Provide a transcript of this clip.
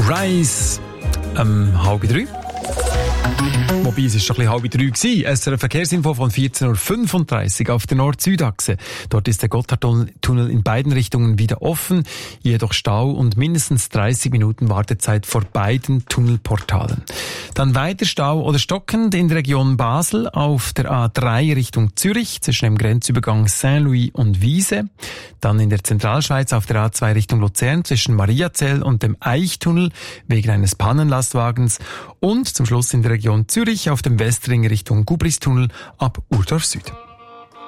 Rise, 2:30. Wobei, es war schon ein bisschen 2:30. Es ist eine Verkehrsinfo von 14.35 Uhr auf der Nord-Süd-Achse. Dort ist der Gotthardtunnel in beiden Richtungen wieder offen, jedoch Stau und mindestens 30 Minuten Wartezeit vor beiden Tunnelportalen. Dann weiter Stau oder stockend in der Region Basel auf der A3 Richtung Zürich zwischen dem Grenzübergang Saint-Louis und Wiese. Dann in der Zentralschweiz auf der A2 Richtung Luzern zwischen Mariazell und dem Eichtunnel wegen eines Pannenlastwagens. Und zum Schluss in der Region Zürich auf dem Westring Richtung Gubristunnel ab Urdorf Süd.